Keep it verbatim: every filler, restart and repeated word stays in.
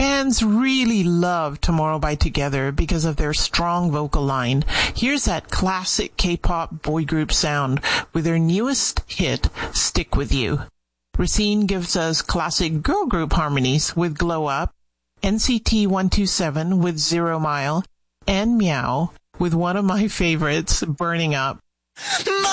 Fans really love Tomorrow by Together because of their strong vocal line. Here's that classic K-pop boy group sound with their newest hit, Stick With You. Racine gives us classic girl group harmonies with Glow Up, N C T one twenty-seven with Zero Mile, and Meow with one of my favorites, Burning Up.